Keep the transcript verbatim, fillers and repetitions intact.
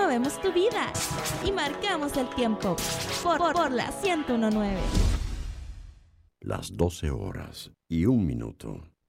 movemos tu vida y marcamos el tiempo por, por, por la ciento uno punto nueve. Las doce horas y un minuto.